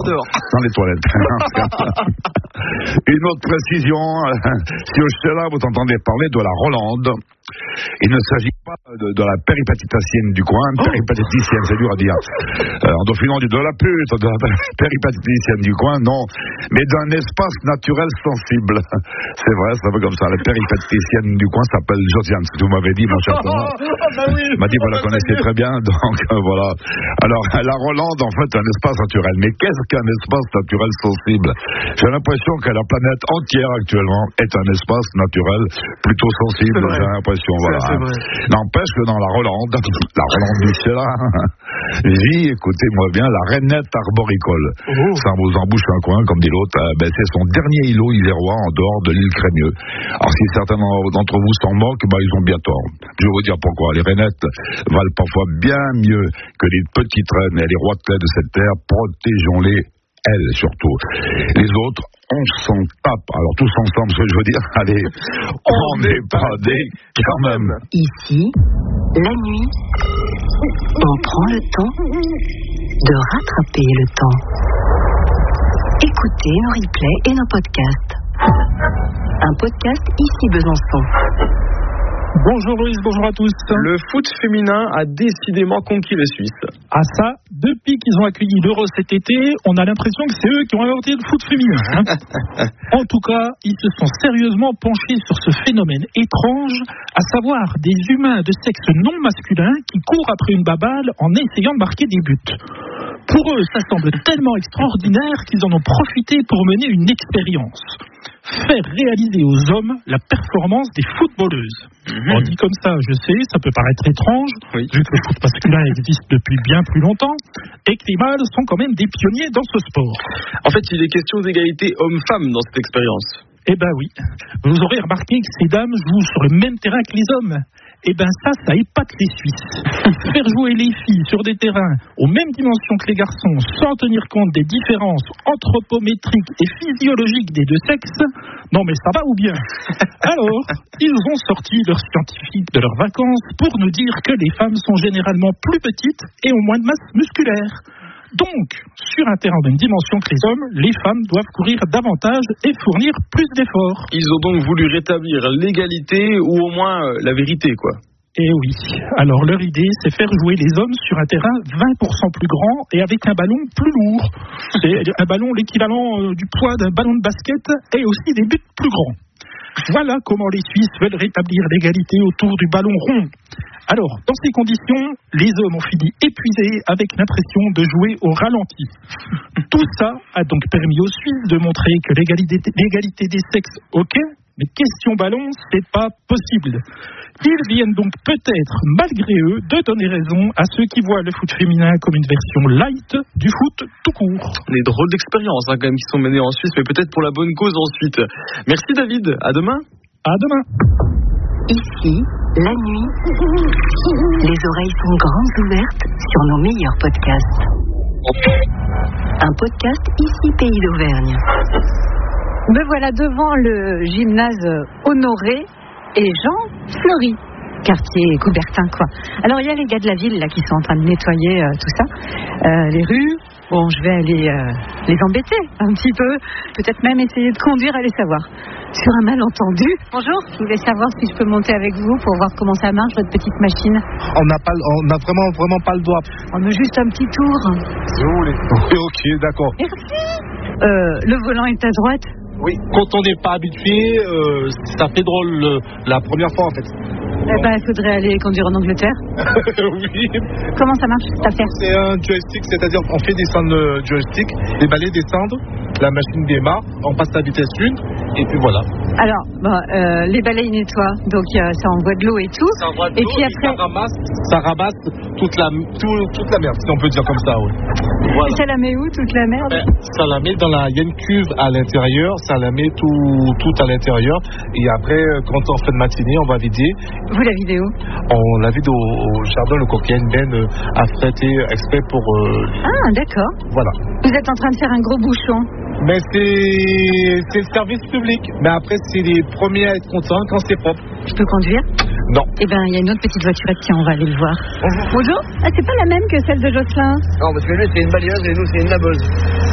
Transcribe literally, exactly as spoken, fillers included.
dehors. Dans les toilettes. Une autre précision, si au Sheila vous entendez parler de la Rolande, il ne s'agit pas de, de la péripatiticienne du coin, oh. péripatiticienne, c'est dur à dire. Euh, en dauphinant du de la pute, de la péripatiticienne du coin, non, mais d'un espace naturel sensible. C'est vrai, c'est un peu comme ça. La péripatiticienne du coin s'appelle Josiane, ce que vous m'avez dit, mon cher Thomas. Oh, oh, bah oui, m'a dit, vous la connaissez très bien, donc euh, voilà. Alors, la Rolande, en fait, est un espace naturel. Mais qu'est-ce qu'un espace naturel sensible? J'ai l'impression que la planète entière, actuellement, est un espace naturel plutôt sensible. J'ai l'impression, voilà. Ça, n'empêche que dans la Rolande, la Rolande du Sheila, vit, écoutez-moi bien, la rainette arboricole. Oh. Ça vous embouche un coin, comme dit l'autre. Euh, ben, c'est son dernier îlot isérois en dehors de l'île Crémieux. Alors, si certains d'entre vous s'en moquent, ben, ils ont bien tort. Je vais vous dire pourquoi. Les rainettes valent parfois bien mieux que les petites reines et les roitelets de cette terre. Protégeons-les, elles surtout. Les autres, on s'en tape. Alors tous ensemble, ce que je veux dire, allez, on n'est pas des quand même. Ici, la nuit, on prend le temps de rattraper le temps. Écoutez nos replays et nos podcasts. Un podcast Ici Besançon. Bonjour Louise, bonjour à tous. Le foot féminin a décidément conquis les Suisses. Ah ça, depuis qu'ils ont accueilli l'Euro cet été, on a l'impression que c'est eux qui ont inventé le foot féminin. Hein. En tout cas, ils se sont sérieusement penchés sur ce phénomène étrange, à savoir des humains de sexe non masculin qui courent après une baballe en essayant de marquer des buts. Pour eux, ça semble tellement extraordinaire qu'ils en ont profité pour mener une expérience. Faire réaliser aux hommes la performance des footballeuses. Mmh. On dit comme ça, je sais, ça peut paraître étrange, oui. vu que le foot masculin existe depuis bien plus longtemps, et que les mâles sont quand même des pionniers dans ce sport. En fait, il est question d'égalité homme-femme dans cette expérience. Eh ben oui. Vous aurez remarqué que ces dames jouent sur le même terrain que les hommes. Eh ben ça, ça épate les Suisses. Faire jouer les filles sur des terrains aux mêmes dimensions que les garçons, sans tenir compte des différences anthropométriques et physiologiques des deux sexes, non mais ça va ou bien? Alors, ils ont sorti leurs scientifiques de leurs vacances pour nous dire que les femmes sont généralement plus petites et ont moins de masse musculaire. Donc, sur un terrain d'une dimension que les hommes, les femmes doivent courir davantage et fournir plus d'efforts. Ils ont donc voulu rétablir l'égalité ou au moins euh, la vérité, quoi. Eh oui. Alors, leur idée, c'est faire jouer les hommes sur un terrain vingt pour cent plus grand et avec un ballon plus lourd. C'est un ballon l'équivalent euh, du poids d'un ballon de basket et aussi des buts plus grands. Voilà comment les Suisses veulent rétablir l'égalité autour du ballon rond. Alors, dans ces conditions, les hommes ont fini épuisés avec l'impression de jouer au ralenti. Tout ça a donc permis aux Suisses de montrer que l'égalité, l'égalité des sexes, ok, mais question ballon, c'est pas possible. Ils viennent donc peut-être, malgré eux, de donner raison à ceux qui voient le foot féminin comme une version light du foot tout court. Les drôles d'expériences hein, quand même qui sont menées en Suisse, mais peut-être pour la bonne cause ensuite. Merci David, à demain. À demain. Ici, la nuit, les oreilles sont grandes ouvertes sur nos meilleurs podcasts. Un podcast Ici Pays d'Auvergne. Me voilà devant le gymnase Honoré et Jean Fleury, quartier Coubertin, quoi. Alors, il y a les gars de la ville, là, qui sont en train de nettoyer euh, tout ça, euh, les rues. Bon, je vais aller euh, les embêter un petit peu, peut-être même essayer de conduire, aller savoir. Sur un malentendu. Bonjour, je voulais savoir si je peux monter avec vous pour voir comment ça marche, votre petite machine. On n'a pas, on n'a vraiment, vraiment pas le droit. On veut juste un petit tour. Si vous voulez. Ok, d'accord. Merci. Euh, le volant est à droite. Oui. Quand on n'est pas habitué, euh, ça fait drôle le, la première fois en fait. Eh ben, il faudrait aller conduire en Angleterre. Oui. Comment ça marche cette affaire? C'est un joystick, c'est-à-dire qu'on fait descendre le joystick, les balais descendent, la machine démarre, on passe la vitesse une, et puis voilà. Alors, bon, euh, les balais ils nettoient, donc euh, ça envoie de l'eau et tout. Ça envoie de et l'eau puis et après, ça ramasse, ça ramasse toute la, tout, toute la merde, si on peut dire comme ça. Oui. Voilà. Et ça la met où, toute la merde? Ben, ça la met dans la, il y a une cuve à l'intérieur, ça la met tout, tout à l'intérieur, et après, quand on fait de matinée, on va vider. Vous la vidéo? On la vide au, au jardin Le Coquet, une benne affrétée exprès pour... Euh, ah, d'accord. Voilà. Vous êtes en train de faire un gros bouchon. Mais c'est, c'est le service public. Mais après, c'est les premiers à être contents quand c'est propre. Je peux conduire? Non. Eh bien, il y a une autre petite voiturette, tiens, on va aller le voir. Bonjour. Bonjour. Ah, c'est pas la même que celle de Jocelyn? Non, parce que lui, c'est une balayeuse et nous, c'est une labeuse.